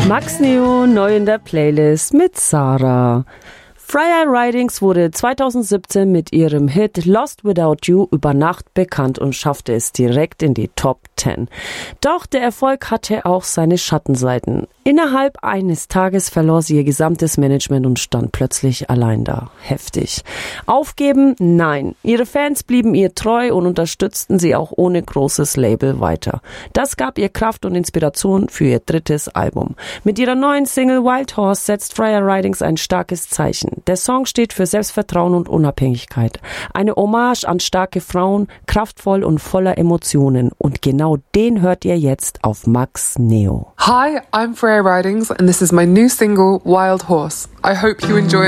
Max Neo neu in der Playlist mit Sarah. Freya Ridings wurde 2017 mit ihrem Hit Lost Without You über Nacht bekannt und schaffte es direkt in die Top 10. Doch der Erfolg hatte auch seine Schattenseiten. Innerhalb eines Tages verlor sie ihr gesamtes Management und stand plötzlich allein da. Heftig. Aufgeben? Nein. Ihre Fans blieben ihr treu und unterstützten sie auch ohne großes Label weiter. Das gab ihr Kraft und Inspiration für ihr drittes Album. Mit ihrer neuen Single Wild Horse setzt Freya Ridings ein starkes Zeichen. Der Song steht für Selbstvertrauen und Unabhängigkeit. Eine Hommage an starke Frauen, kraftvoll und voller Emotionen. Und genau den hört ihr jetzt auf Max Neo. Hi, I'm Freya Ridings and this is my new single Wild Horse. I hope you enjoy